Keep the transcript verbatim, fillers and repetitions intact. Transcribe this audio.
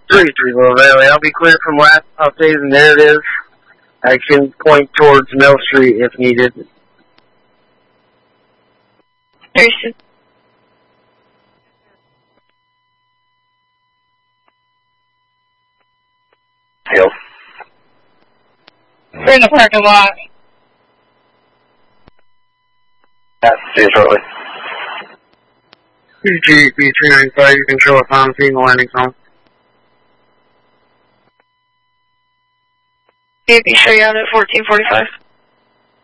three three Little Valley. I'll be clear from last update, and there it is. I can point towards Mill Street if needed. Station. Field. We're in the parking lot. Yeah, see you shortly. G G B three ninety-five, you control a found in the landing zone. Okay, be sure you're out at fourteen forty-five.